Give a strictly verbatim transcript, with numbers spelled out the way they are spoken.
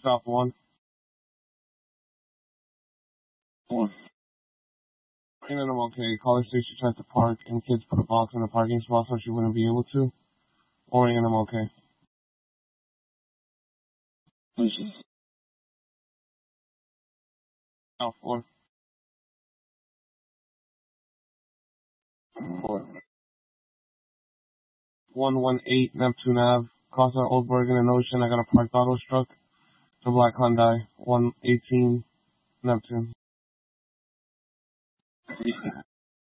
South one. One. And then I'm okay. Caller state she tried to park and kids put a box in the parking spot so she wouldn't be able to. Or and I'm okay. This is South four. four. one one eight Neptune Ave. Crossing Old Bergen and Ocean. I got a parked auto struck. The black Hyundai. one eighteen Neptune.